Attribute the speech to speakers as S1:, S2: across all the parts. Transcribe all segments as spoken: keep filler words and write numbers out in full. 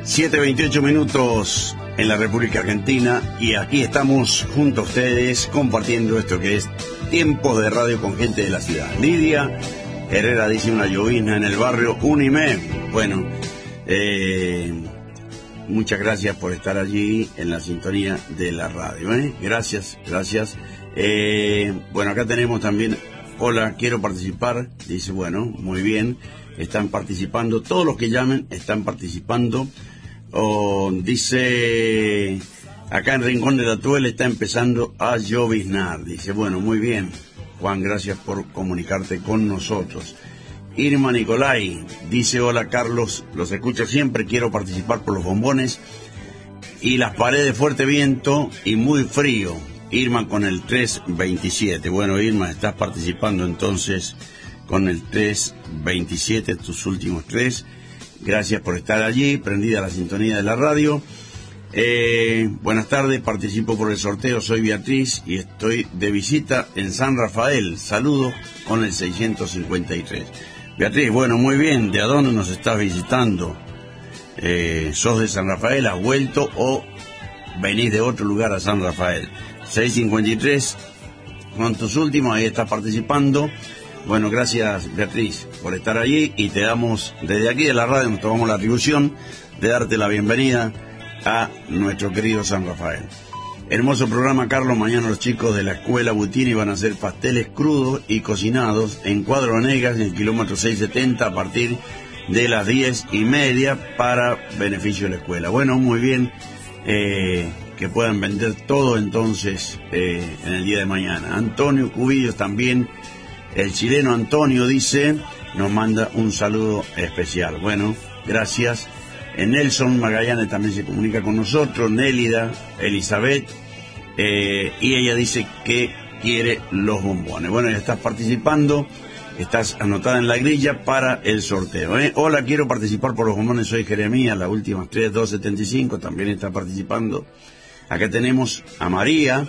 S1: siete veintiocho minutos en la República Argentina y aquí estamos junto a ustedes compartiendo esto que es Tiempos de Radio con gente de la ciudad. Lidia Herrera dice una llovizna en el barrio Unime. Bueno, eh, muchas gracias por estar allí en la sintonía de la radio. ¿eh? Gracias, gracias. Eh, bueno, acá tenemos también, hola, quiero participar. Dice, bueno, muy bien. Están participando, todos los que llamen están participando. Oh, dice, acá en Rincón de la Tuel está empezando a lloviznar. Dice, bueno, muy bien, Juan, gracias por comunicarte con nosotros. Irma Nicolai dice, hola Carlos, los escucho siempre, quiero participar por los bombones y las paredes, fuerte viento y muy frío. Irma con el tres veintisiete. Bueno, Irma, estás participando entonces con el tres veintisiete, tus últimos tres. Gracias por estar allí, prendida la sintonía de la radio. Eh, buenas tardes, participo por el sorteo, soy Beatriz y estoy de visita en San Rafael. Saludos con el seiscientos cincuenta y tres. Beatriz, bueno, muy bien, ¿de a dónde nos estás visitando? Eh, ¿Sos de San Rafael, has vuelto o venís de otro lugar a San Rafael? seiscientos cincuenta y tres, con tus últimos, ahí estás participando. Bueno, gracias Beatriz por estar allí y te damos, desde aquí de la radio, nos tomamos la atribución de darte la bienvenida a nuestro querido San Rafael. Hermoso programa, Carlos. Mañana los chicos de la escuela Butini van a hacer pasteles crudos y cocinados en Cuadro Venegas, en el kilómetro seiscientos setenta, a partir de las diez y media para beneficio de la escuela. Bueno, muy bien, eh, que puedan vender todo entonces eh, en el día de mañana. Antonio Cubillos también. El chileno Antonio dice, nos manda un saludo especial. Bueno, gracias. Nelson Magallanes también se comunica con nosotros. Nélida, Elizabeth, eh, y ella dice que quiere los bombones. Bueno, ya estás participando, estás anotada en la grilla para el sorteo. ¿eh? Hola, quiero participar por los bombones, soy Jeremías, las últimas tres, dos setenta y cinco, también está participando. Acá tenemos a María,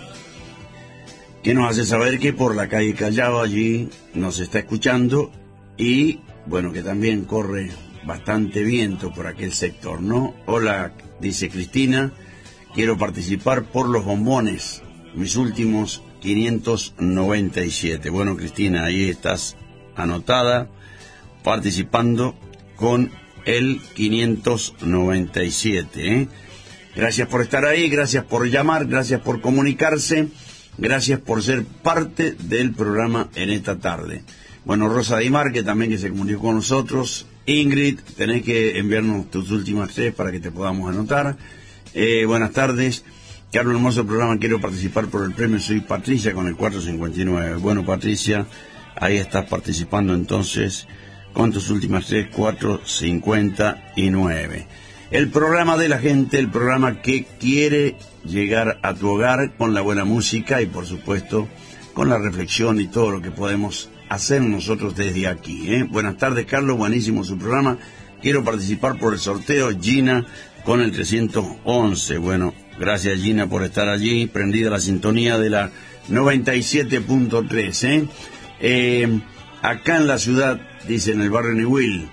S1: que nos hace saber que por la calle Callao allí nos está escuchando y, bueno, que también corre bastante viento por aquel sector, ¿no? Hola, dice Cristina, quiero participar por los bombones, mis últimos quinientos noventa y siete. Bueno, Cristina, ahí estás anotada, participando con el quinientos noventa y siete, ¿eh? Gracias por estar ahí, gracias por llamar, gracias por comunicarse. Gracias por ser parte del programa en esta tarde. Bueno, Rosa Dimar, que también que se comunicó con nosotros. Ingrid, tenés que enviarnos tus últimas tres para que te podamos anotar. Eh, buenas tardes. Carlos, hermoso programa, quiero participar por el premio. Soy Patricia con el cuatrocientos cincuenta y nueve. Bueno, Patricia, ahí estás participando entonces con tus últimas tres, cuatrocientos cincuenta y nueve. El programa de la gente, el programa que quiere llegar a tu hogar con la buena música y por supuesto con la reflexión y todo lo que podemos hacer nosotros desde aquí. ¿eh? Buenas tardes, Carlos, buenísimo su programa. Quiero participar por el sorteo. Gina con el trescientos once. Bueno, gracias Gina por estar allí, prendida la sintonía de la noventa y siete punto tres. ¿eh? Eh, acá en la ciudad, dice, en el barrio Niwil.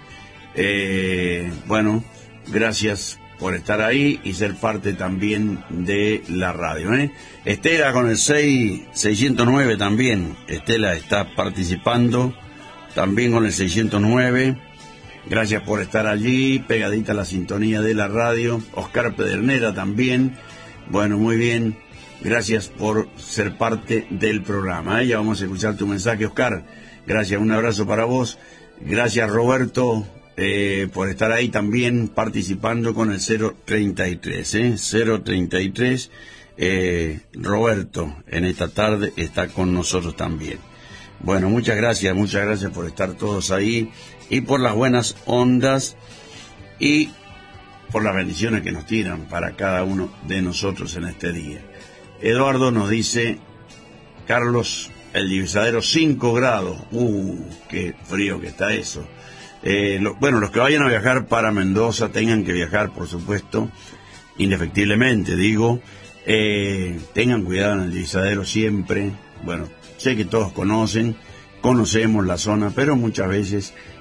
S1: Eh, bueno, gracias por estar ahí y ser parte también de la radio. ¿eh? Estela con el seis, seiscientos nueve también. Estela está participando también con el seiscientos nueve. Gracias por estar allí, pegadita a la sintonía de la radio. Oscar Pedernera también. Bueno, muy bien. Gracias por ser parte del programa. ¿eh? Ya vamos a escuchar tu mensaje, Oscar. Gracias, un abrazo para vos. Gracias, Roberto. Eh, por estar ahí también participando con el cero treinta y tres, ¿eh? cero treinta y tres, eh, Roberto en esta tarde está con nosotros también. Bueno, muchas gracias, muchas gracias por estar todos ahí y por las buenas ondas y por las bendiciones que nos tiran para cada uno de nosotros en este día. Eduardo nos dice, Carlos, el divisadero cinco grados, uh, qué frío que está eso. Eh, lo, bueno, los que vayan a viajar para Mendoza tengan que viajar, por supuesto, indefectiblemente, digo, eh, tengan cuidado en el divisadero siempre. Bueno, sé que todos conocen, conocemos la zona, pero muchas veces